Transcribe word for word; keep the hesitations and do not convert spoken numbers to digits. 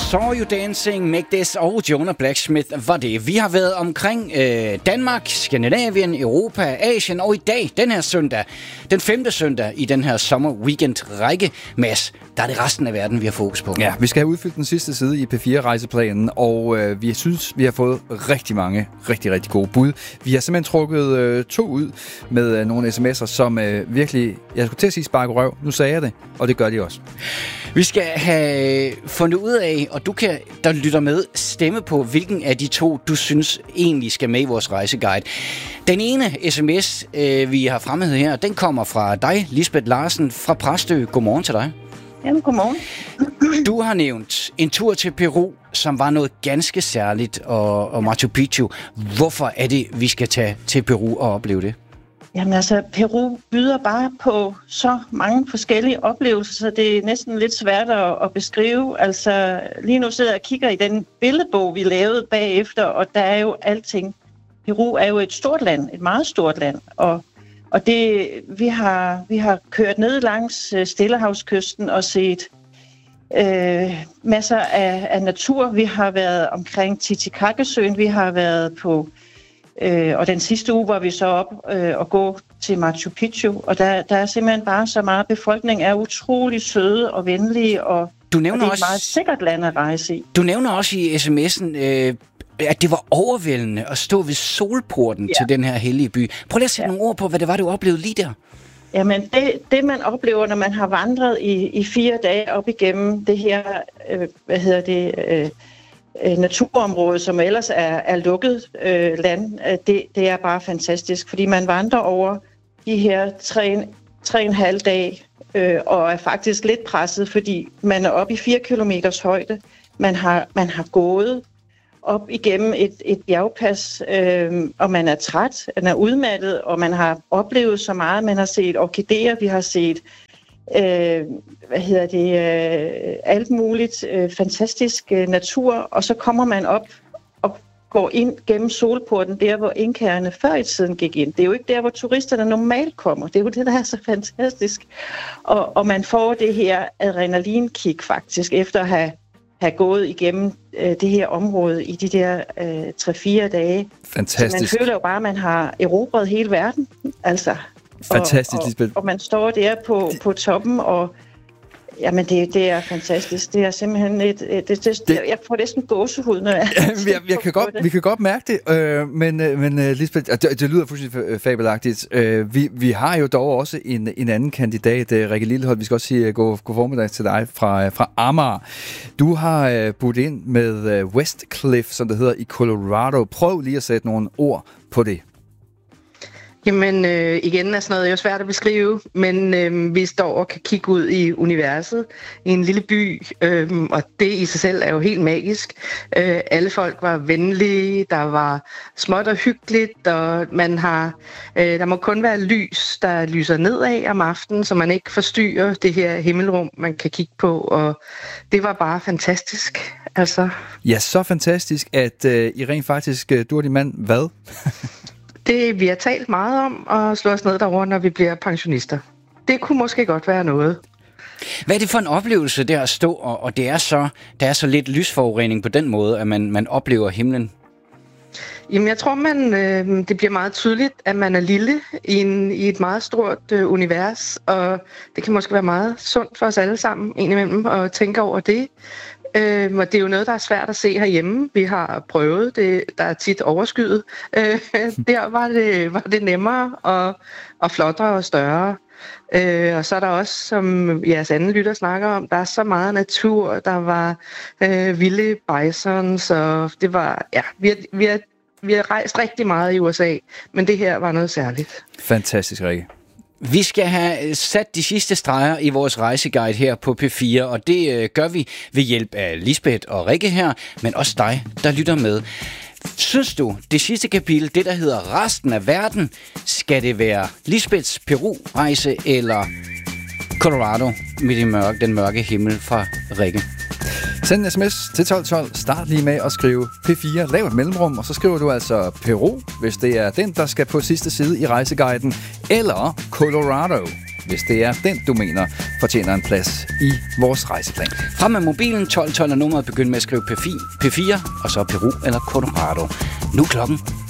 Saw You Dancing, Make This og Jonah Blacksmith var det. Vi har været omkring øh, Danmark, Skandinavien, Europa, Asien og i dag, den her søndag, den femte søndag i den her sommer weekend række, Mads, der er det resten af verden, vi har fokus på. Ja, vi skal have udfyldt den sidste side i P fire rejseplanen, og øh, vi synes, vi har fået rigtig mange, rigtig, rigtig gode bud. Vi har simpelthen trukket øh, to ud med øh, nogle sms'er, som øh, virkelig, jeg skulle til at sige sparke røv, nu sagde jeg det, og det gør de også. Vi skal have fundet ud af, og du kan, der lytter med, stemme på, hvilken af de to, du synes egentlig skal med i vores rejseguide. Den ene sms, øh, vi har fremhævet her, den kommer fra dig, Lisbeth Larsen fra Præstø. Godmorgen til dig. Jamen, godmorgen. Du har nævnt en tur til Peru, som var noget ganske særligt, og, og Machu Picchu. Hvorfor er det, vi skal tage til Peru og opleve det? Jamen altså, Peru byder bare på så mange forskellige oplevelser, så det er næsten lidt svært at, at beskrive. Altså, lige nu sidder jeg og kigger i den billedbog, vi lavede bagefter, og der er jo alting. Peru er jo et stort land, et meget stort land, og, og det, vi, har, vi har kørt ned langs Stillehavskysten og set øh, masser af, af natur. Vi har været omkring Titicacasøen, vi har været på... Øh, og den sidste uge var vi så op øh, og gå til Machu Picchu, og der, der er simpelthen bare så meget. Befolkningen er utrolig søde og venlige, og, du nævner og det er også, et meget sikkert land at rejse i. Du nævner også i sms'en, øh, at det var overvældende at stå ved solporten ja. til den her hellige by. Prøv lige at sætte ja. nogle ord på, hvad det var, du oplevede lige der. Jamen, det, det man oplever, når man har vandret i, i fire dage op igennem det her, øh, hvad hedder det... Øh, naturområde, som ellers er, er lukket øh, land, det, det er bare fantastisk, fordi man vandrer over de her tre, tre og en halv dag øh, og er faktisk lidt presset, fordi man er oppe i fire kilometers højde. Man har, man har gået op igennem et, et bjergpas, øh, og man er træt, man er udmattet, og man har oplevet så meget. Man har set orkideer, vi har set Øh, hvad hedder det, øh, alt muligt øh, fantastisk øh, natur, og så kommer man op og går ind gennem solporten, der hvor indkærerne før i tiden gik ind. Det er jo ikke der, hvor turisterne normalt kommer. Det er jo det, der er så fantastisk. Og, og man får det her adrenalinkick faktisk, efter at have, have gået igennem øh, det her område i de der øh, tre-fire dage. Fantastisk. Så man føler jo bare, at man har erobret hele verden. Altså... Fantastisk, og, Lisbeth. og, og man står der på, på toppen, og jamen det, det er fantastisk. Det er simpelthen et... et det, det, det, jeg får næsten gåsehud, når jeg... Ja, jeg, jeg kan godt, vi kan godt mærke det, øh, men, men Lisbeth, det, det lyder fuldstændig fabelagtigt. Øh, vi, vi har jo dog også en, en anden kandidat, Rikke Lillehold. Vi skal også sige god, god formiddag til dig fra, fra Amager. Du har øh, budt ind med West Cliff, som det hedder, i Colorado. Prøv lige at sætte nogle ord på det. Jamen, øh, igen er sådan noget jo svært at beskrive, men øh, vi står og kan kigge ud i universet i en lille by, øh, og det i sig selv er jo helt magisk. Øh, alle folk var venlige, der var småt og hyggeligt, og man har, øh, der må kun være lys, der lyser nedad om aftenen, så man ikke forstyrrer det her himmelrum, man kan kigge på, og det var bare fantastisk. Altså. Ja, så fantastisk, at øh, I rent faktisk, øh, du og din mand, hvad? Det vi har talt meget om, at slå os ned derovre, når vi bliver pensionister. Det kunne måske godt være noget. Hvad er det for en oplevelse, der at stå, og, og det er så, der er så lidt lysforurening på den måde, at man, man oplever himlen? Jamen, jeg tror, man, øh, det bliver meget tydeligt, at man er lille i, en, i et meget stort øh, univers, og det kan måske være meget sundt for os alle sammen indimellem at tænke over det. Øh, og det er jo noget, der er svært at se herhjemme. Vi har prøvet det, der er tit overskyet. Øh, der var det, var det nemmere og, og flottere og større. Øh, og så er der også, som jeres anden lytter snakker om, der er så meget natur. Der var øh, vilde bisons, og det var, ja, vi har, vi, har, vi har rejst rigtig meget i U S A, men det her var noget særligt. Fantastisk, Rikke. Vi skal have sat de sidste streger i vores rejseguide her på P fire, og det øh, gør vi ved hjælp af Lisbeth og Rikke her, men også dig, der lytter med. Synes du, det sidste kapitel, det der hedder resten af verden, skal det være Lisbeths Peru-rejse eller Colorado med den mørke, den mørke himmel fra Rikke? Send en sms til tolv tolv. Start lige med at skrive P fire. Lav et mellemrum, og så skriver du altså Peru, hvis det er den, der skal på sidste side i rejseguiden, eller Colorado. hvis det er den, du mener, fortjener en plads i vores rejseplan. Frem med mobilen, tolv tolv er nummeret, begynd med at skrive P fire, og så Peru eller Colorado. Nu klokken